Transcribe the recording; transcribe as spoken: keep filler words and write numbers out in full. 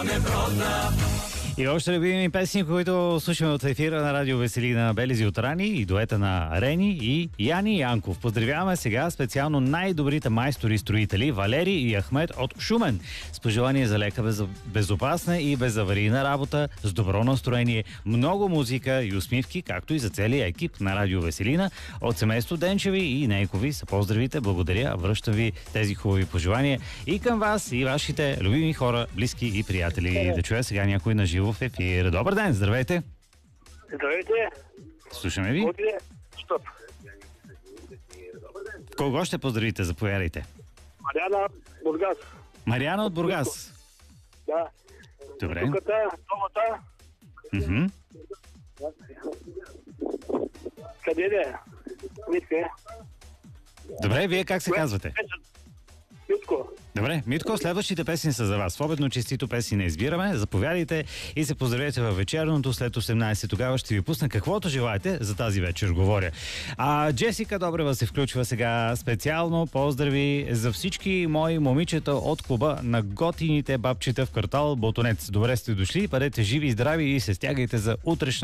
И още любими песни, които слушаме от ефира на Радио Веселина, Белези от Рани и дуета на Рени и Яни Янков. Поздравяваме сега специално най-добрите майстори-строители Валери и Ахмед от Шумен. С пожелание за лека, без... безопасна и безаварийна работа, с добро настроение, много музика и усмивки, както и за целия екип на Радио Веселина. От семейство Денчеви и Нейкови са поздравите. Благодаря. Връщам ви тези хубави пожелания и към вас, и вашите любими хора, близки и приятели. Да чуя сега някой на живо в ефир. Добър ден, здравейте! Здравейте! Слушаме ви. Стоп. Кого ще поздравите? Заповядайте. Мариана, Бургас. Мариана от Бургас. Да. Добре. Туката, Томата. Мхм. Къде е? Митке. Добре, вие как се казвате? Митко. Добре, Митко, следващите песни са за вас. В обедно честито песни не избираме. Заповядайте и се поздравете във вечерното след осемнайсет. Тогава ще ви пусна каквото желаете за тази вечер, говоря. А Джесика Добрева се включва сега специално. Поздрави за всички мои момичета от клуба на готините бабчета в квартал Ботонец. Добре сте дошли, бъдете живи и здрави и се стягайте за утрешна